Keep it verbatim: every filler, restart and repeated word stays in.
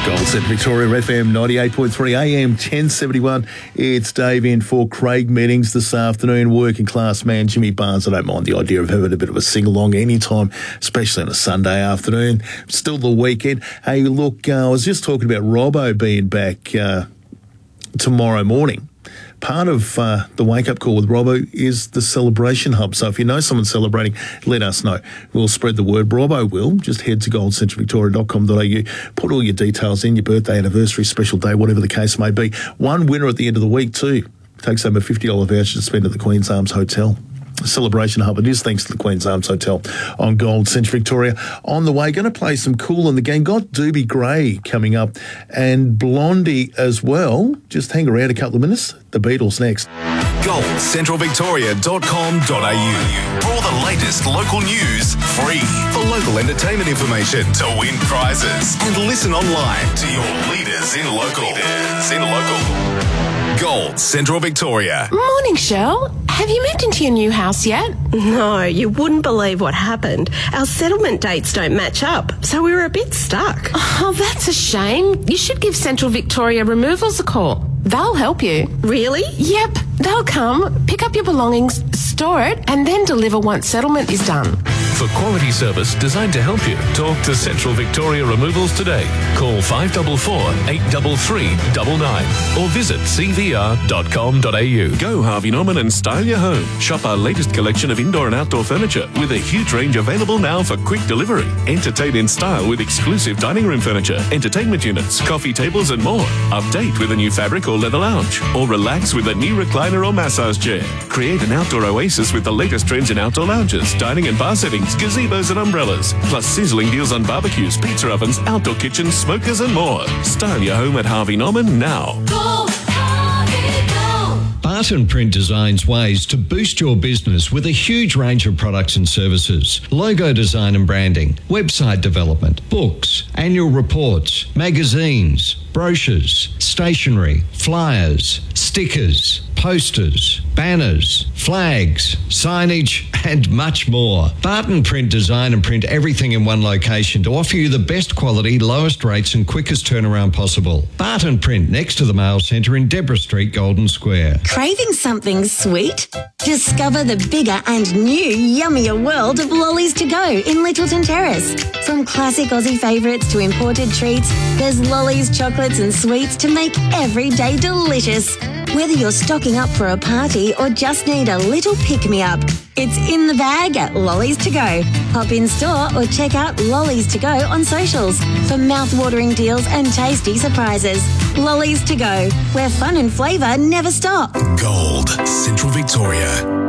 Gold Central Victoria, F M ninety-eight point three, A M ten seventy-one. It's Dave in for Craig Meetings this afternoon. Working class man Jimmy Barnes. I don't mind the idea of having a bit of a sing-along anytime, especially on a Sunday afternoon. Still the weekend. Hey, look, uh, I was just talking about Robbo being back uh, tomorrow morning. Part of uh, the wake-up call with Robbo is the Celebration Hub. So if you know someone celebrating, let us know. We'll spread the word. Robbo will. Just head to gold central victoria dot com dot a u. Put all your details in, your birthday, anniversary, special day, whatever the case may be. One winner at the end of the week too. Takes home a fifty dollars voucher to spend at the Queen's Arms Hotel. Celebration Hub. It is thanks to the Queen's Arms Hotel on Gold Central Victoria. On the way, going to play some Kool and the Gang. Got Doobie Gray coming up and Blondie as well. Just hang around a couple of minutes. The Beatles next. gold central victoria dot com dot a u. For all the latest local news, free. For local entertainment information, to win prizes, and listen online to your leaders in local. Leaders in local. Gold Central Victoria. Morning, Shell. Have you moved into your new house yet? No, you wouldn't believe what happened. Our settlement dates don't match up, so we were a bit stuck. Oh, that's a shame. You should give Central Victoria Removals a call. They'll help you. Really? Yep. They'll come, pick up your belongings, store it, and then deliver once settlement is done. For quality service designed to help you, talk to Central Victoria Removals today. Call five four four, eight three three nine nine or visit c v r dot com dot a u. Go Harvey Norman and style your home. Shop our latest collection of indoor and outdoor furniture with a huge range available now for quick delivery. Entertain in style with exclusive dining room furniture, entertainment units, coffee tables and more. Update with a new fabric or leather lounge, or relax with a new recliner or massage chair. Create an outdoor oasis with the latest trends in outdoor lounges, dining and bar settings, gazebos and umbrellas, plus sizzling deals on barbecues, pizza ovens, outdoor kitchens, smokers and more. Style your home at Harvey Norman now. Go, Harvey, go. Barton Print designs ways to boost your business with a huge range of products and services. Logo design and branding, website development, books, annual reports, magazines, brochures, stationery, flyers, stickers, posters, banners, flags, signage, and much more. Barton Print design and print everything in one location to offer you the best quality, lowest rates and quickest turnaround possible. Barton Print next to the Mail Centre in Deborah Street, Golden Square. Craving something sweet? Discover the bigger and new yummier world of Lollies to Go in Littleton Terrace. From classic Aussie favourites to imported treats, there's Lollies chocolates and sweets to make every day delicious. Whether you're stocking up for a party or just need a little pick-me-up, it's in the bag at Lollies to Go. Hop in store or check out Lollies to Go on socials for mouth-watering deals and tasty surprises. Lollies to Go, where fun and flavour never stop. Gold Central Victoria.